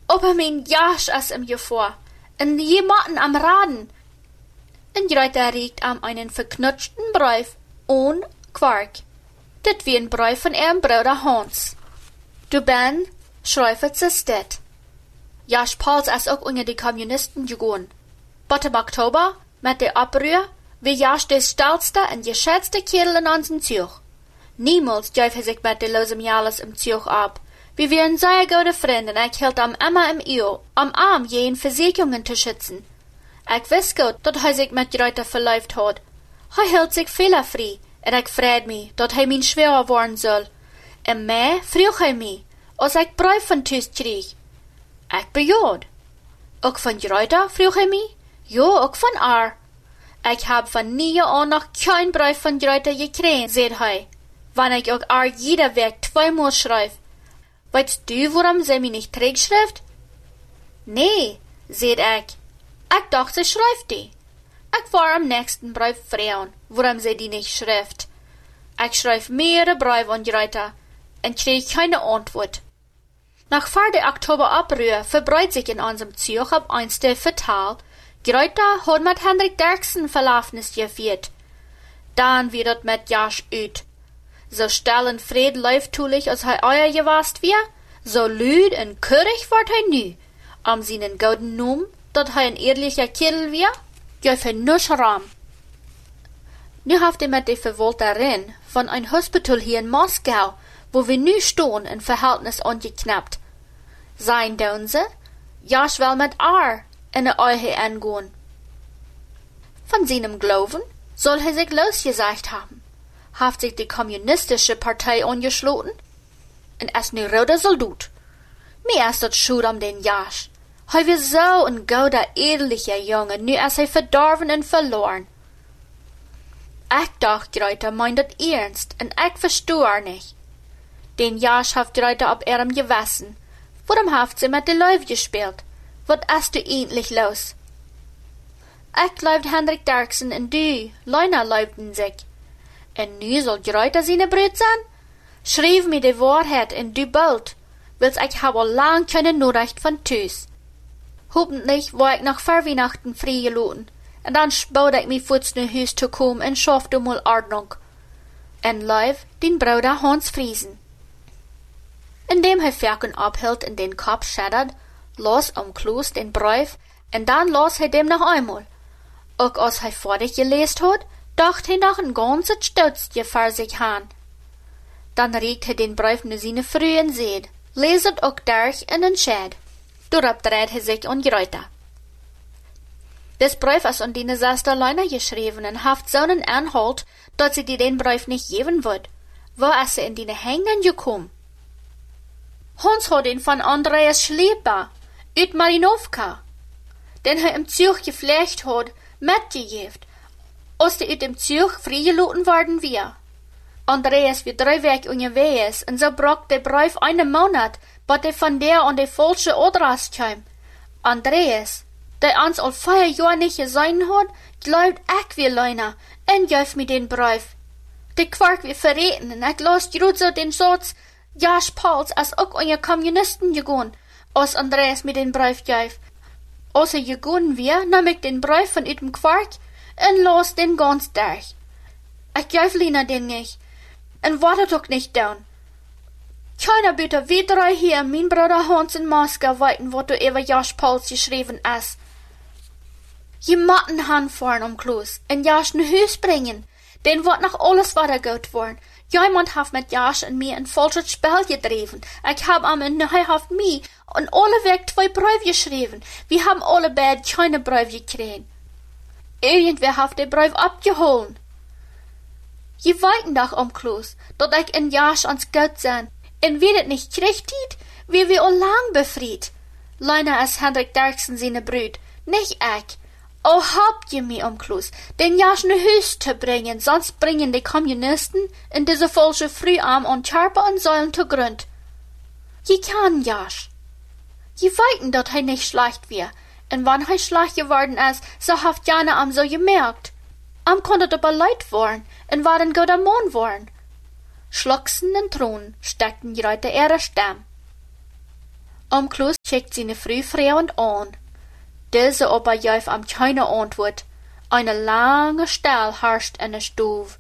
Aber mein Jasch as im Gefahr. En jemanden am Raden. En Greta riecht am einen verknutschten Brief ohne Quark. Dit wie ein Brief von ihrem Bruder Hans. Du ben, schreifet ze stet. Jasch Pauls as ook unter die Kommunisten gegangen. But im Oktober, mit der Abrühr, wie Jasch der stolzste und geschätzte Kerl in unserem Zug. Niemals gab er sich mit den losen Jahres im Zug ab. Wir wären sehr gute Freunde und ich hielt am immer im Ehe, am Arm jeden Versicherungen zu schützen. Ich weiß gut, dass er sich mit Leuten verläuft hat. Er hielt sich fehlerfrei und ich freut mich, dass er mein schwerer worden soll. Und mehr frug er mich, als ich Brief von Tüß krieg. Ich bejaht. Auch von Leuten frug er mich? Ja, auch von er. Ich hab von nie an noch kein Brief von Leuten gekriegt, sagt er. Wenn ich auch er jeder Weg 2-mal schreib. Weißt du, warum sie mich nicht zurückschreibt? Nee, sagt ich. Ich dachte, sie schreibt die. Ich war am nächsten Brief fragen, warum sie die nicht schreibt. Ich schreib mehrere Briefe an Greta und krieg keine Antwort. Nach 4. Oktober Abrühr verbreitet sich in unserem Zug ab eins der Vertal, Greta hat mit Hendrik Derksen Verlaufnis geführt. Dann wird es mit Jasch ut. So still und Fried läuft tulich, als euer gewast wir, so lüd und körig wird nu. Seinen gouden Namen, dat ein ehrlicher Kerl wir, gef nur Schram. Nu haft mit der Verwalterin von ein Hospital hier in Moskau, wo wir nu stehen, ein Verhältnis angeknappt. Sein Donse, Jasch will mit in der Ehe angehen. Von seinem Glauben soll er sich losgesagt haben. Haft sich die kommunistische Partei angeschlossen? Und es nu roter Soldat. Mir ist das schuld den Jasch. Er war so ein guter, ehrlicher Junge, nu ist er verdorben und verloren. Ich dachte, Greta meint das ernst, und ich verstehe nicht. Den Jasch haft Greta auf ihrem Gewissen. Warum haft sie mit den Leuten gespielt? Was ist du endlich los? Ich glaubt Hendrik Derksen und du, Leuna leubten sich. Und nu soll Greta seine Brut sein? Schreib mir die Wahrheit und du bald, willst ich habe lang keine Nachricht von Tüß. Hoffentlich war ich noch vor Weihnachten freigelassen, und dann spät ich mich vor zum Haus zu kommen und schaffte mal Ordnung. Und live den Bruder Hans Friesen. Indem er Ferken abhielt und den Kopf schädert, las Kloß den Brief, und dann las er dem noch einmal. Auch als er fertig gelesen hat, dachte er noch ein ganzes Stutzje für sich an. Dann regt er den Brief nur seine frühen Seed, leset auch durch in den Schäd. Darauf dreht er sich an Greta. Das Brief ist an die Schwester Leuna geschrieben und haft so einen Anhalt, dass sie dir den Brief nicht geben wird. Wo ist er in die Hängenden gekommen? Hans hat ihn von Andreas Schleper, uit Marinovka, den er im Zug gepflegt hat, mitgegeben, als der uit dem Zug freigelassen worden wir. Andreas wird 3 Wochen unterwegs und so braucht der Brief einen Monat, bis er von der an die falsche Adresse kam. Andreas, der uns al 4 Jahre nicht gesehen hat, glaubt ich wie Leuna und gibt mir den Brief. Der Quark wir verreten und ich las gerade so den Satz, Jasch Pauls als auch unter Kommunisten gegangen, als Andreas mir den Brief gibt. Als er gegangen wir, nahm ich den Brief von dem Quark und las den ganz durch. Ich gebe Lena den nicht. Und wartet doch nicht down. Keiner bitte wie 3 hier, mein Bruder Hans in Moskau, weiten, was du über Jasch Pauls geschrieben hast. Je matten han fahren Kloß, in Jasch ne Hüs bringen, den wird noch alles weitergeht worden. Jemand hat mit Jasch und mir ein falsches Spiel gedreven. Ich hab am Ende haft mir und alle Weg 2 Briefe geschrieben. Wir haben alle beide keine Briefe gekriegt. Irgendwer hat den Brief abgeholt. Je weiten doch Kloß, dat ich in Jasch ans Gott sein. Und wie das nicht kriegt, wie wir all lang befried. Leuna ist Hendrik Derksen seine Brut, nicht ich. Oh, habt ihr mir Kloß, den Jasch ne Hüs zu bringen, sonst bringen die Kommunisten in diese falsche Früharm und Körper und Säulen zu Grund. Je kann Jasch. Je weiten, dat er nicht schlecht wir, und wann er schlecht geworden ist, so haft Jana am so gemerkt. Am konnte aber leid worden, und war ein guter Mann worden. Schluchzen und Thron steckten die Leute ihre Stamm. Kloos checkt seine Frühfrau an. Diese aber gaf am keine Antwort. Eine lange Stille herrscht in der Stube.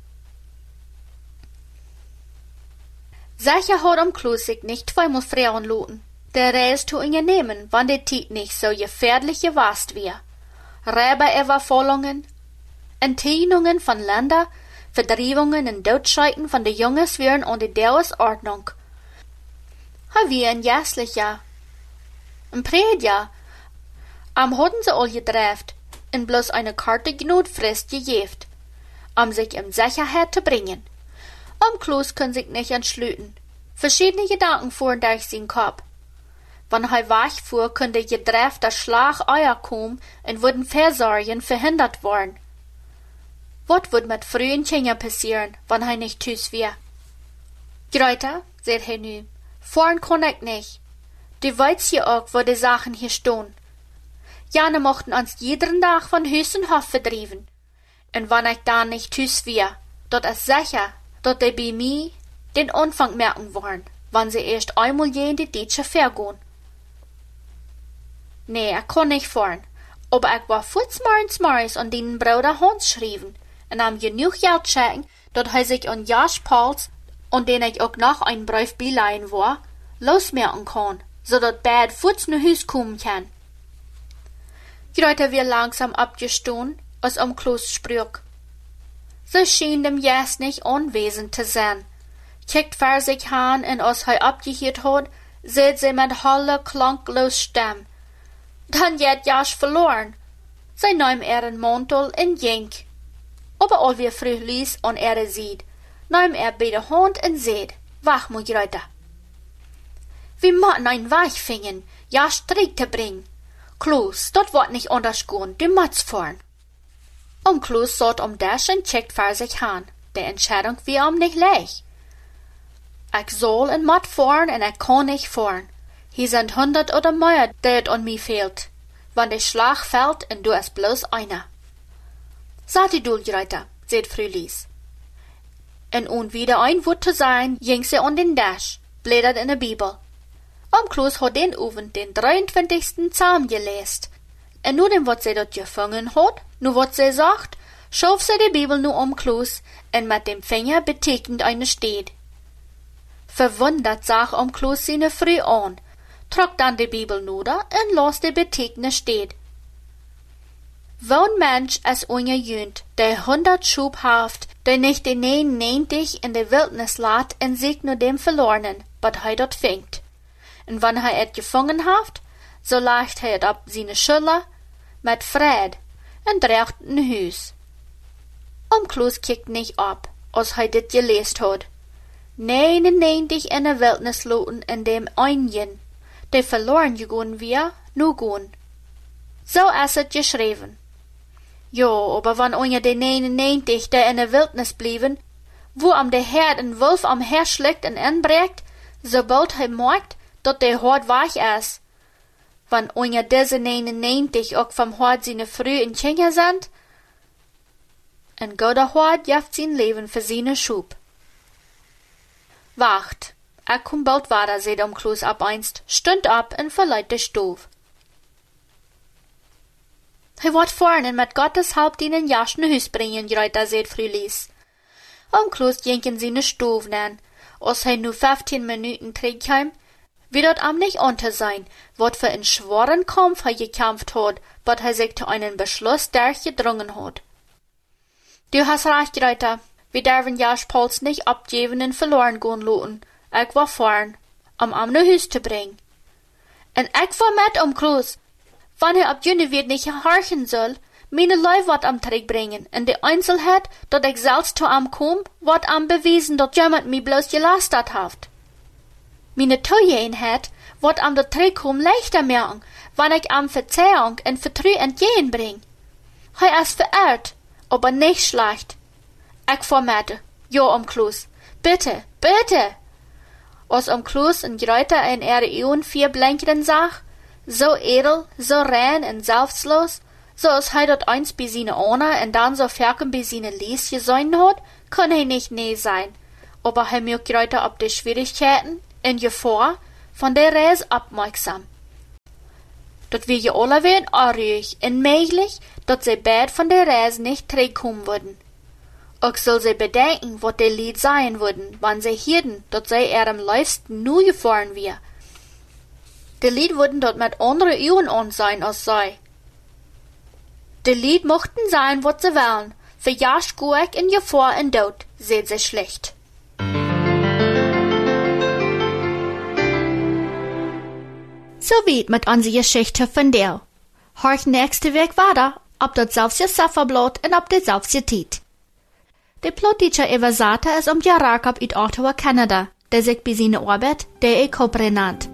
Sicher hat Kloos sich nicht zweimal Frauen lassen. Der Reis zu ihnen nehmen, wann die Tiet nicht so gefährlich gewast wär. Räuberüberfallungen, Enteignungen von Ländern, Verdriebungen und Todscheiden von den Junges wären an die Ordnung. Hij wie ein jässlicher. Ein Prediger. Hadden sie all gedreift, und bloß eine Karte Notfrist gegeft, sich in Sicherheit zu bringen. Kloos kann sich nicht entschlüten. Verschiedene Gedanken fuhren durch sein Kopf. Wann hij wach fuhr, könnte gedreifter Schlag Eier kommen und würden Versorgen verhindert worden. Was wird mit frühen Kindern passieren, wann hij nicht tüß wär? Greuter, sagt hij nu, fahren kann ich nicht. Du weißt ja auch, wo die Sachen hier stehen. Jane mochten uns jeden Tag von Hüs und Hof verdrieben. Und wann ich da nicht tüß wär, dort ist sicher, dort die bei mir den Anfang merken wollen, wann sie erst einmal je in die Ditsche vergehen. Nee, ich kann nicht fahren, aber ich war futzmorgens an den Bruder Hans schrieben und am genug Geld checken, dort hij sich an Josh Pauls, und den ich auch noch ein Brief beileihen war, losmerken kann, so dat bad futz nach Hus kommen kann. Greuter wir langsam abgestohlen, als Kloos sprach. So schien dem Jes nicht anwesend zu sein. Kickt vor sich an, und als hij abgehört hat, seht sie mit holler, klanglos Stimme. Dann jet Josh verloren. Sie nahm ihren Mantel und ging. Aber all wir früh ließ und sieht, nahm bei der Hand und seht, wach, mein Greuter. Wir mochten ein Weich fingen, Josh Trick zu bringen. Kloos, dort wird nicht anders gehen, du musst fahren. Kloos satt Dash und checkt vor sich an. Die Entscheidung war nicht leicht. Ich soll und muss fahren und ich kann nicht fahren. Hier sind 100 oder mehr, die an mir fehlt. Wenn der Schlag fällt und du ist bloß einer. Sag die Greuter, sagt Frühlies. Und wieder ein Wort zu sein, ging sie an den Dash, blättert in der Bibel. Kloos hat den Abend den 23. Psalm gelesen. Und nur dem, was sie dort gefangen hat, nur was sie sagt, schuf sie die Bibel nur Kloos und mit dem Finger betekend eine steht. Verwundert sah Kloos seine Früh an, trug dann die Bibel nieder und las die betekende steht. Wo'n Mensch es ungejöhnt, der 100 Schub haft, der nicht den 99 in der Wildnis lat und sich nur dem Verlorenen, was hij dort fängt. Und wenn hij et gefangen haft, so legt hij et ab seine Schüler mit Fried und dreht in Hus. Kloos kickt nicht ab, als hij dit gelesen hat. 99 in der Wildnis loten in dem einen, der verloren gegangen wir, nu gehen. So ist es geschrieben. Ja, aber wenn unter den 99, der in der Wildnis blieben, wo am der Herd ein Wolf am Herz schlägt und inbrecht, sobald hij merkt, dat der Hort weich ist. Wenn unter diese 99 auch vom Hort seine Früh in Kinder sind, ein guter Hort jaft sein Leben für seine Schub. Wacht, komm bald weiter, sagt Kloos ab einst, stund ab und verleiht der Stuf. Hij wird fahren und mit Gottes Haupt in Josh nach Hus bringen, Greuter, sagt Frühlies. Kloos ging in seine Stuf nen, als hij nu 15 Minuten terugkam, wird dort am nicht unter sein, wat für einen schweren Kampf hij gekämpft hat, wat hij sich zu einem Beschluss durchgedrungen hat. Du hast recht, Greuter, wir dürfen Josh Pauls nicht abgeben und verloren gehen lassen. Ich war fahren, am nach Hus zu bringen. Und ich war mit Kloos. Wenn er ab jene wird nicht horchen soll, meine Leute wird am Trick bringen, und die Einzelheit, dat ich selbst zu am komm, wird am bewiesen, dat jemand mi bloß gelastet haft. Meine Teuerheit wird am der Trick komm leichter merken, wenn ich am Verzeihung und Vertrü entgehen bring. Hij ist verehrt, aber nicht schlecht. Ich vermette, ja, Kloos, bitte, bitte. Als Kloos en Greuter in ihre Ehren 4 Blänkeren sah, so edel, so rein und selbstlos, so als hij dort eins bei seine Ona und dann so ferken bei seine Lies gesäunen hat, kann hij nicht nee sein. Aber hij merkt Greuter ob die Schwierigkeiten, in Gefahr, von der Reis aufmerksam. Dat wir je alle werden arruig en möglich, dat sie bad von der Reis nicht terugkommen würden. Auch soll sie bedenken, wat die Lied sein würden, wann sie hierden, dat sie am liebsten nu gefahren wir. Die Lied würden dort mit andere Uhren an sein als sei. Die Lied mochten sein, wat sie wollen. Für Jasch guek in Gefahr en Dood, seht sie schlecht. So weit mit unserer Geschichte von der. Horch nächste Weg weiter, ob das selbst ihr Safferblot und ob das selbst ihr Tiet. Der Plotteacher Evasata ist Jarakab uit Ottawa, Kanada, der sich bei seiner Arbeit der Kopre nannt.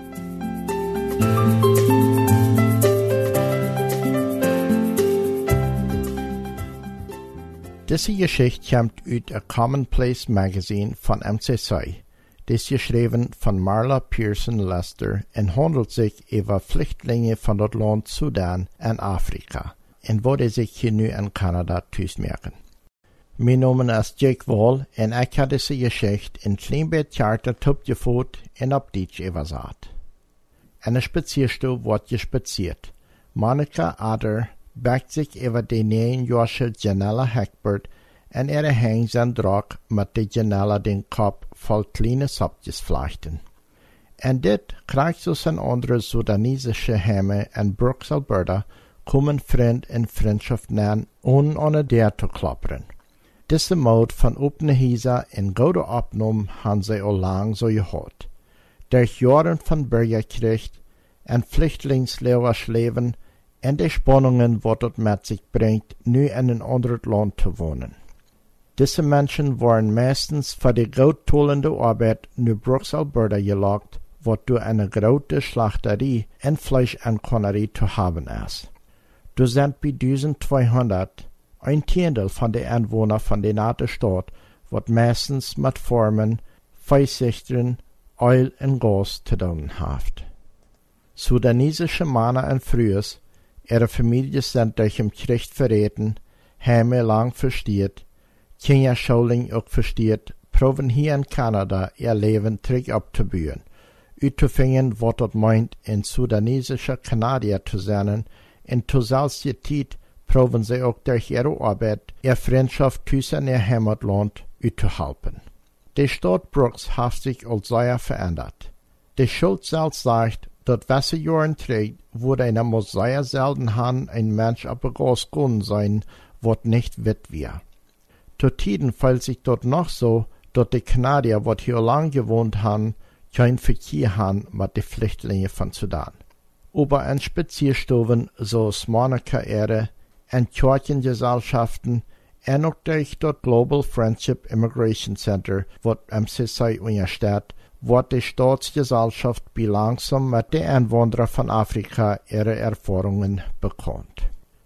Diese Geschichte kommt uit A Commonplace Magazine von MCC. Das ist geschrieben von Marla Pearson Lester und handelt sich über Flüchtlinge von das Land Sudan und Afrika und wo die sich hier nu in Kanada thuismerken. Mein Name ist Jake Wall und ich habe diese Geschichte in Kleinbeet-Theater topgevoerd en op Deutsch übersetzt. En een spazierstoel wordt gespaziert. Monica Adder backt sich über die 9-jährige Janella Heckbert en hängt zijn drag met de Janella den Kopf voll kleine Sapjes flechten. En dit krijgt zo zijn andere Sudanesische Hemme in Brooks, Alberta, kommen Freund en Freundschaft nan ohne der te klopperen. Diese Mode von opene Hisa en gode opnum han sie al lang so gehad. Durch Jahren von Bürgerkrieg en Flüchtlingsleben en de Spannungen, wat het met zich brengt, nu in een ander Land te wonen. Diese Menschen waren meistens voor de groottollende Arbeit nu Brooks, Alberta gelockt, wat door eine grote Schlachterie en Fleischankonnerie te haben is. Du sind bei 1200 ein Tiendel von den Einwohnern von der nahe Stadt, wat meistens mit Formen, Feissichtern, Öl und Gas zu tun hat. Sudanesische Männer und Frühes, ihre Familien sind durch den Krieg verraten, Heime lang verstiert, Kinderschulung auch verstiert, proben hier in Kanada ihr Leben zurück abzubühen, uitzufinden, was das meint, in sudanesischer Kanadier zu sein, und zu selber Zeit proben sie auch durch ihre Arbeit, ihre Freundschaft zwischen ihr Heimatland auszuhalten. Die Stadt Brooks hat sich als sehr verändert. Die Schuld selbst sagt, dass was sie Jahren trägt, wurde einer muss sehr selten haben, ein Mensch auf der Gaskunden sein, was nicht wett wir. Zu Tiden fällt sich dort noch so, dass die Kanadier, die hier lang gewohnt haben, kein Verkehr haben mit den Flüchtlingen von Sudan. Aber an Spazierstuben, so Monica Ehre, en Kirchengesellschaften en ook durch das Global Friendship Immigration Center, wat MCC untersteht, wird die Staatsgesellschaft langsam mit den Einwohnern von Afrika ihre Erfahrungen bekannt.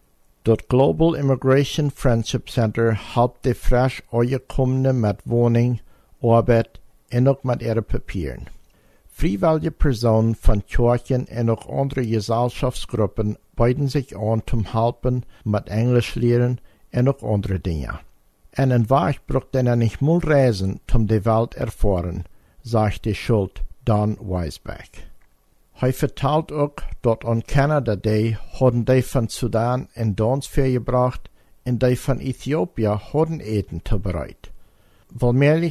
Das Global Immigration Friendship Center helpt die frisch angekommenen mit Wohnung, Arbeit und auch mit ihren Papieren. Freiwillige Personen von Kirchen und auch andere Gesellschaftsgruppen bieten sich an zum Helfen mit Englisch lernen und auch andere Dinge. En een Weg braucht er nicht mal reisen, um die Welt erfahren, sagt die Schuld Don Weisbeck. Er vertelt auch, dass an Canada Day haben die von Sudan in Dansfeer gebracht und die von Äthiopien haben Eten zubereitet. Weil mehrlich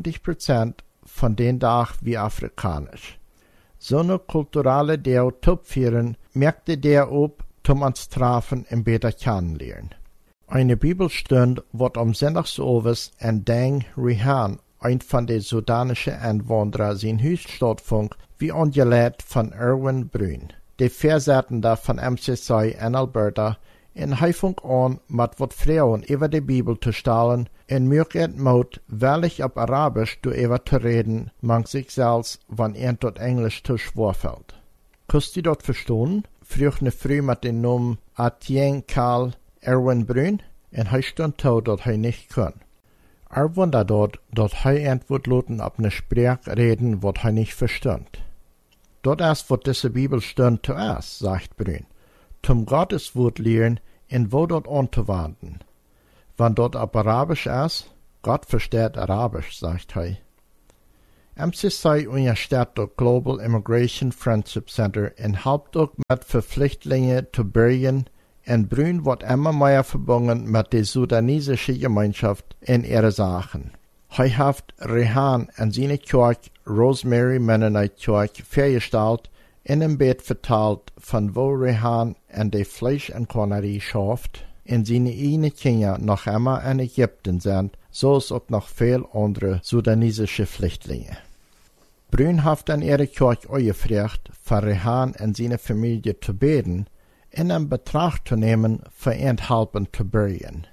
80% von den Tag wie afrikanisch. So eine kulturelle Deo topfieren merkte der ob, zum uns trafen und besser kennenlernen. Eine Bibelstunde wird am Sonntagsabend in Deng Rihan, ein von den sudanischen Einwohnern, sein Haus stattfand, wie angeleitet von Erwin Brün, der Versetzende von MCC in Alberta, in Heifung an, mit wat Frauen über die Bibel zu stellen, in Möglichkeit Mut, welch auf Arabisch du über zu reden, mang sich selbst, wann dort Englisch zu schwer fällt. Kannst du dort verstehen? Früch ne Frau mit dem Namen Etienne Karl Erwin Brün, und er stand tot, dass er nicht kann. Wundert dort, dass er antwort loten auf ne Sprech reden, wat er nicht verstand. Dort erst wird diese Bibelstunde zuerst, sagt Brün, zum Gotteswort lehren, in wo dort anzuwenden. Wann dort auf Arabisch ist, Gott versteht Arabisch, sagt er. MCC ondersteunt het Global Immigration Friendship Center en helpt ook met voor vluchtelingen te bergen en Bruin wordt immer meer verbunden met de Sudanesische gemeenschap in ihre zaken. Hij heeft Rehan en zijn kerk Rosemary Mennonite Kerk vergesteld en een bed vertaald van wo Rehan en de Fleisch en Kornerie schafft en zijn ene kinderen nog immer in Egypten zijn, zoals ook nog veel andere Sudanesische vluchtelingen. Bruin heeft aan ihre kerk gevraagd voor Rehan en zijn familie te beden en in betracht te nemen voor een helpen te bergen.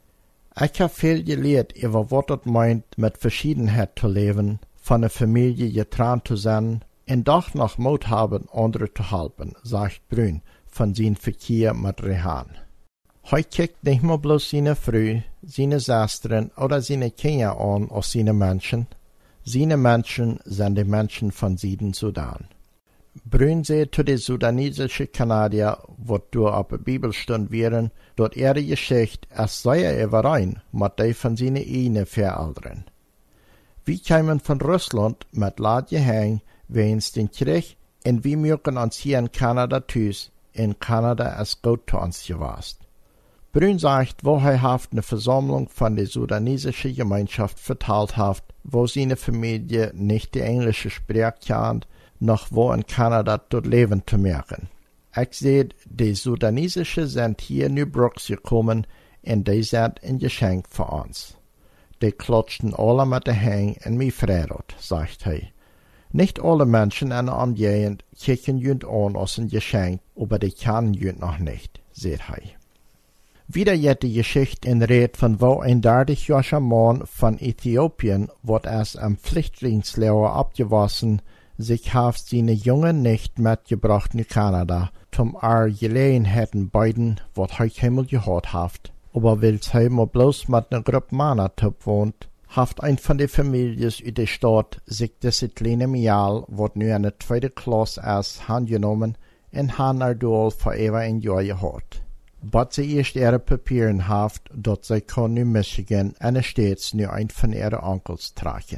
Ik heb veel geleerd over wat het meint met verscheidenheid te leven, van een familie getrouwd te zijn en toch nog moed hebben anderen te helpen, zegt Bruin van zijn verkeer met Rehan. Hij kijkt niet meer bloos zijn vrouw, zijn zusteren oder zijn kinderen aan als zijn mensen. Zijn mensen zijn de mensen van Zuid-Sudan. Bruin zei tot de Sudanesische Kanadier, wat door op de Bibelstund wären, dat de Geschichte als sei overeen met die van zijn eigen verouderen. We kwamen van Rusland met laat gehang wegens den Krieg en we mögen ons hier in Kanada thuis en Kanada is goed zu ons geweest. Bruin sagt, wo hij heeft eine Versammlung von der Sudanesische Gemeinschaft verteilt heeft, wo seine Familie nicht die englische Sprache kennt, noch wo in Kanada tot leven te merken. Ik zei, de Sudanesische sind hier nu Brooks gekommen en die sind een geschenk voor ons. Die klatschten alle met de hang en mij verraad, zegt hij. Nicht alle Menschen in der Umgegend kijken jünd an als een geschenk, aber die kennen jünd noch nicht, zegt hij. Wieder jet die Geschichte in Red von wo ein 30-jähriger Mann von Äthiopien, wat als am Flüchtlingslager abgewassen, sich haft seine Jungen nicht mitgebracht in Kanada, zum Gelegenheiten beiden, wat hij helemaal gehad haft. Aber weil's hij maar bloß mit einer Gruppe Männer wohnt, haft ein von den Families uit de Stadt sich diese kleine Mial, wat nu in de tweede Klasse ist, handgenommen en han doel forever een jaar gehad. But ze eerst ihre Papieren haft, dat zij kon nu Michigan en steeds nu een van ihre Onkels tragen.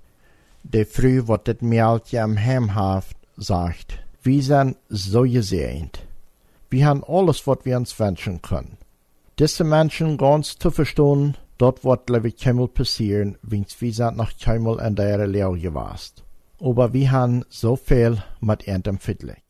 De vrouw wat dit Mieltje am Heim haft, sagt, wir sind so gesegnet. Wir haben alles, was wir uns wünschen können. Diese Menschen ganz zu verstehen, dort wird lebe keinmal passieren, wenn's wir sind noch keinmal in der Lehre gewesen. Aber wir haben so viel mit ihrem Fiddle.